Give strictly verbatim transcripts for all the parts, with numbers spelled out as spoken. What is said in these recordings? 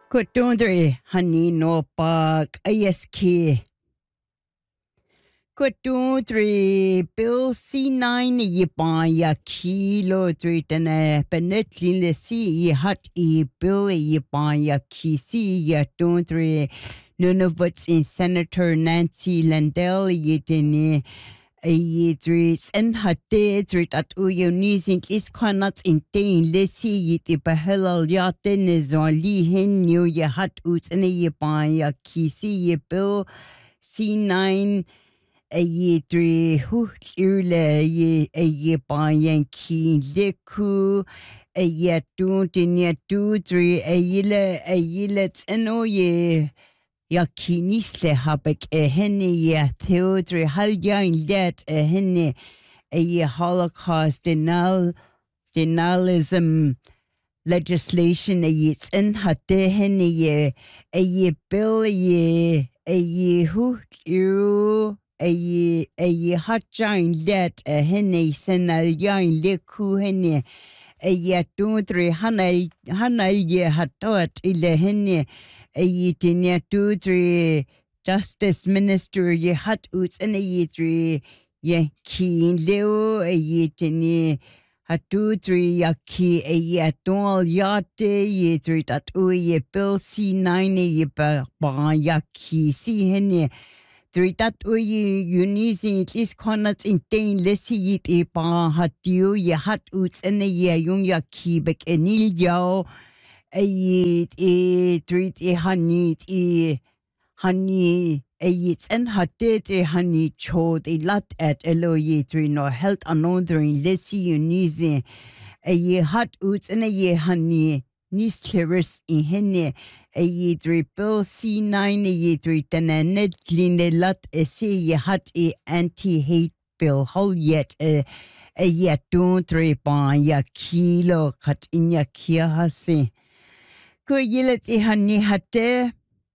Kutundri hani no pak ayeski. Kutundri bill C nine yipa ya kilo three tane penetlin le si hat e bill yipa ya kisi ya tundri none of what's in Senator Nancy Landell yitini a three and hatte three at uyo nizin is quanats in tain lesi yiti bahelal yatin is on li hen new ya hat uts and a yipa ya kisi ye bill C nine a ye three who urle ye a ye by yankee liku a ye two tin ye two three a yile a yilets and oh ye yakinisle habek a henny ye theodre haljain let a henny a ye Holocaust denial denialism legislation a ye in hatte henny ye a ye bill ye a ye who you a ye a ye hot giant let a henny senal young liku henny a ye two three hanai hanai ye hatot ile henny a ye tinya two three justice minister ye hat uts and a ye three ye keen leo a ye tinya hatu three yaki a ye tol yate ye three tat u ye bill C nine ye ba ba yaki si henny three tat u ye unisi at least corners in tain lesi yit e ba hatiu ye hat uts and a ye yung yaki bek enil yao a ye e three e hanit e honey a yits and hatte e honey chod a lot at elo ye three no health another in lesi unisi a ye hot uts and a ye honey nis clearest in henne a ye three bill C nine a ye three tenanet line lot a se ye hot a anti hate bill hol yet a a ye don't three pa ya kilo cut in ya kia hase ko yelet e honey hatte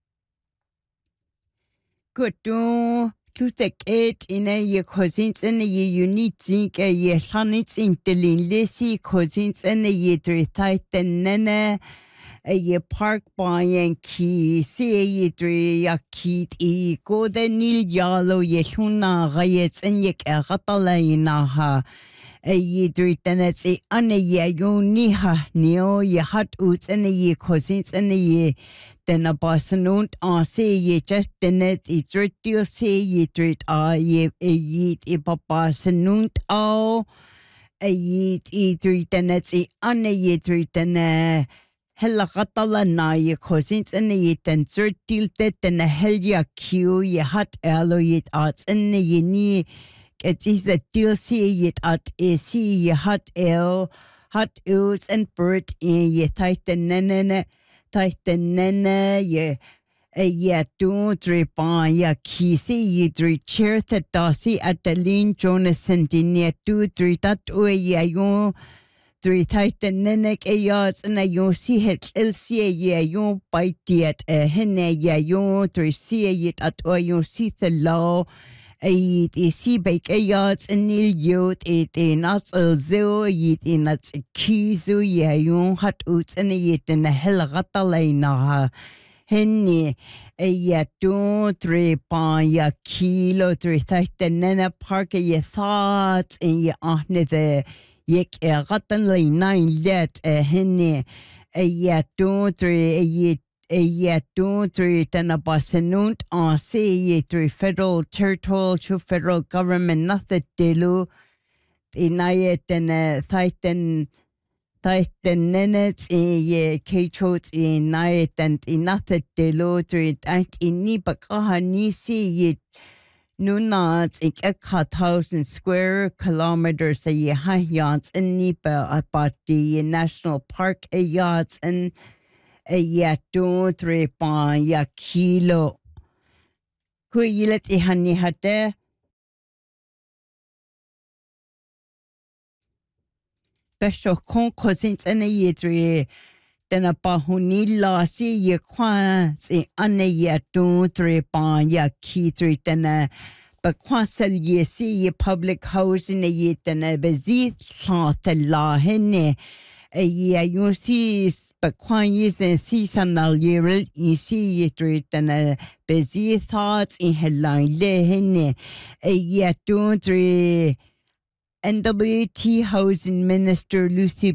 Kutu tutek et in a ye cousins and a ye unit zinc a ye hanits in telin lesi cousins and a ye three titan nene a ye park by and key see a ye three yakit e go the nil yalo ye huna rayets and ye katalina ha a ye three tenets a ane ye uniha neo ye hot uts and a ye cousins and a ye then a basanunt a say ye just the net it's retil say ye treat a ye a ye e papa sanunt a a ye e three tenets e ane ye three tene hella katala na ye cousins and ye ten retil tet and a helya q ye hot alo ye arts and ye ni it is the deal see ye at a see ye hot el hot oots and bird in ye titan nene titan nene ye a ye two three pa ya kisi ye three chair that dasi at the lean Jonathan dinia two three that way ya yo three titan nene a yards and a yo see het el see ye yo bite yet a hene ya yo three see yet at or yo see the law a the sea bake a yards and nil yot it in us a zero yit in its kizu ya yon hat uts and a yit in a hell ratalina henny a ya two three pa ya kilo three titan nana park a thoughts and ya ahne the yek a ratanly nine let a henny a ya two three a yit a yet two three ten a basanunt on say ye three federal territorial to federal government nothing delu inayet and a titan titan nenets in ye kachot in night and inathet delu three and in ni bakahani see ye nunats in a thousand square kilometers a ye high yards in nipa about the national park a yards and a ya two three pa ya kilo ku yilet I hani hate besho kon cousins and a ye three then a bahuni la si ye kwa si ane ya two three pa ya ki three then a but kwa sel ye si ye public housing a ye then a bezit sa la hene a year you see but quan years and seasonal year you see it and a busy thoughts in her line lehine a year two three N W T Housing Minister Lucy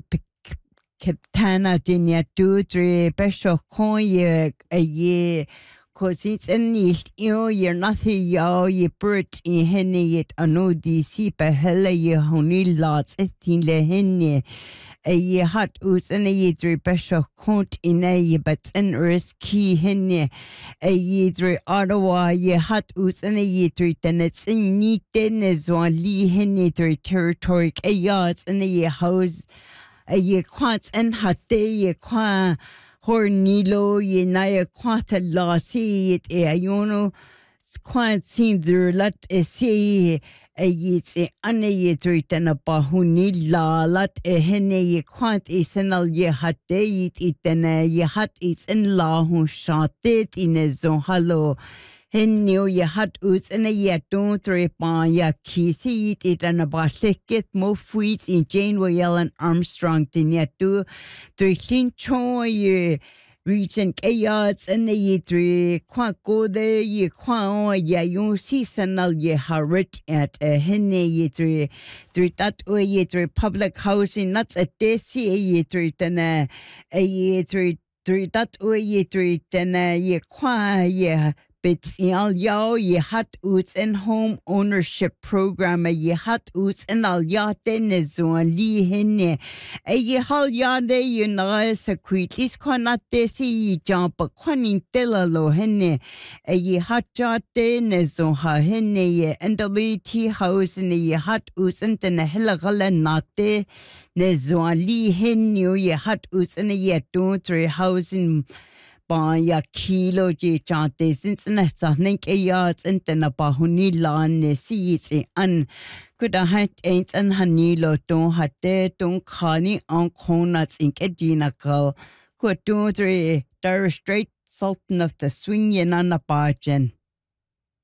Captana Dinya two three Besho Koye a year cause it's any you you're nothing yo ye bird in henny it ano di si pa hella ye honey lots eighteen lehine a ye hot oots and a ye three besho count in a ye but an risky henny a ye three Ottawa ye hot oots and a ye three tenets in neat tennis one lee henny three territory a yards and a ye house a ye quants and hot day ye qua hor nilo ye na ye quanta la see it a yono quant seen there lat e see a ye se ane ye tritana bahuni la lat e hene ye quant isenal ye hat day it itena ye hat is in la hu shatet in a zon hallo Henny ye hat oots and a ye don't three pan ya kisi it and a basket mo fuits in Jane Royal and Armstrong tin ya two three clean choy ye region yards and the ye three qua go there ye qua ya you seasonal ye harit at a henny ye three three that way ye three public housing that's a desi ye three ten a ye three three that way ye three ten a ye qua ye Bits yal yao ye hat oots and home ownership program a ye hat oots and al yate nezon li hene a ye hal yade ye na sa quitlis konate si jump a quanin tela lo hene a ye hat jate nezon ha hene ye N W T house and ye hat oots and ten a helagala nate nezon li hene ye hat oots and ye don't three housing Ba ya kilo je chante since na sa ning e yards and na ba huni lan ne si si an could a hat ain't an hanilo don't hatte don't khani on corners in kedina ko ko two three dire straight sultan of the swing yen an a bargain